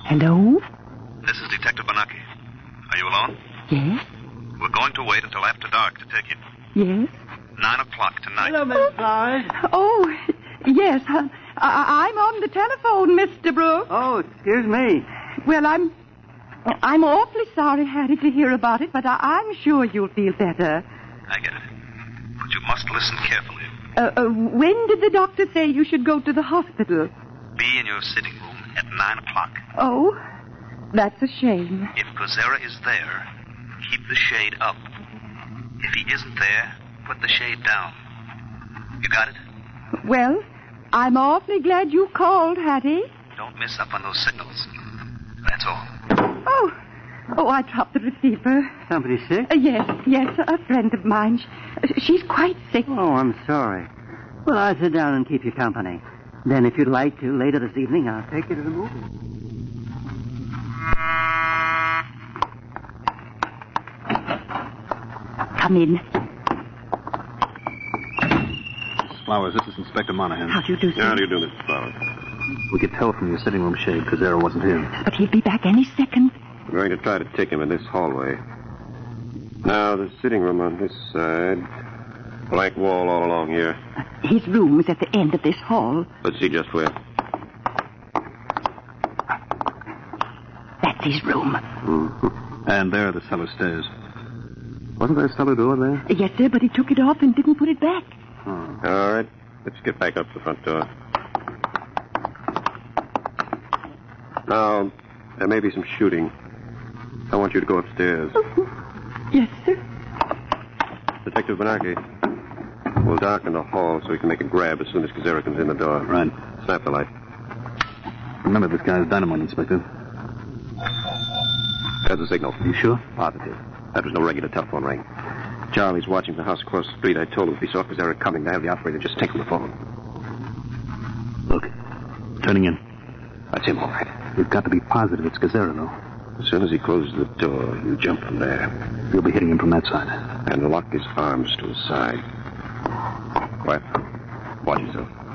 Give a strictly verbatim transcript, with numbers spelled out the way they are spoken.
Hello? This is Detective Benaki. Are you alone? Yes? We're going to wait until after dark to take you. Yes? Nine o'clock tonight. Hello, Miss Flowers. Oh, yes. I, I, I'm on the telephone, Mister Brooks. Oh, excuse me. Well, I'm... I'm awfully sorry, Hattie, to hear about it, but I, I'm sure you'll feel better. I get it. But you must listen carefully. Uh, uh, when did the doctor say you should go to the hospital? Be in your sitting room at nine o'clock. Oh, that's a shame. If Kozera is there, keep the shade up. If he isn't there, put the shade down. You got it? Well, I'm awfully glad you called, Hattie. Don't miss up on those signals. That's all. Oh, oh, I dropped the receiver. Somebody sick? Uh, yes, yes, a friend of mine. Sh- She's quite sick. Oh, I'm sorry. Well, I'll sit down and keep you company. Then, if you'd like to, later this evening, I'll take you to the movie. Come in. Miss Flowers, this is Inspector Monahan. How do you do, sir? How do you do, Mister Flowers? We could tell from your sitting room shade Kozera wasn't here. But he'll be back any second. We're going to try to take him in this hallway. Now, the sitting room on this side. Blank wall all along here. His room is at the end of this hall. Let's see just where. That's his room. Mm-hmm. And there are the cellar stairs. Wasn't there a cellar door there? Yes, sir, but he took it off and didn't put it back. Oh. All right. Let's get back up the front door. Now, there may be some shooting. I want you to go upstairs. Oh, yes, sir. Detective Benaki, we'll darken the hall so we can make a grab as soon as Kozera comes in the door. Right. Snap the light. Remember this guy's dynamite, Inspector. There's the signal. You sure? Positive. That was no regular telephone ring. Charlie's watching the house across the street. I told him if he saw Kozera coming to have the operator just take him the phone. Look, turning in. That's him, all right. We've got to be positive it's Kozera, though. As soon as he closes the door, you jump from there. You'll be hitting him from that side. And lock his arms to his side. Quiet. Watch yourself.